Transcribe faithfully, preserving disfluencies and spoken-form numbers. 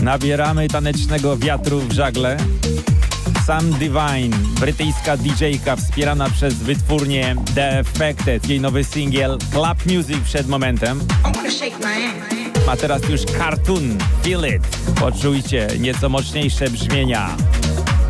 Nabieramy tanecznego wiatru w żagle. Sam Divine, brytyjska didżejka wspierana przez wytwórnię The Affected. Jej nowy singiel Club Music przed momentem. A teraz już Cartoon, Feel It. Poczujcie nieco mocniejsze brzmienia.